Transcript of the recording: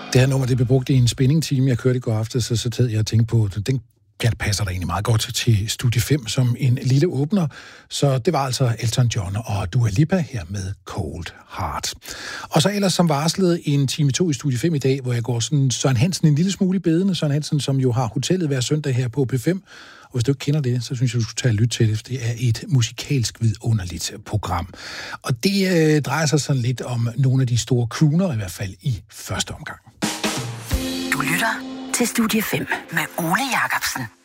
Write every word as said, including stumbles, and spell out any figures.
Det her nummer, det blev brugt i en spænding-time, jeg kørte i går aftes, så, så jeg og tænkte på, den ja, passer der egentlig meget godt til Studie fem som en lille åbner. Så det var altså Elton John og Dua Lipa her med Cold Heart. Og så ellers som varslet en time to i Studie fem i dag, hvor jeg går sådan Søren Hansen en lille smule i bedene. Søren Hansen, som jo har hotellet hver søndag her på P fem. Og hvis du ikke kender det, så synes jeg, du skulle tage og lytte til det, for det er et musikalsk vidunderligt program. Og det øh, drejer sig sådan lidt om nogle af de store crooner, i hvert fald i første omgang. Du lytter til Studie fem med Ole Jacobsen.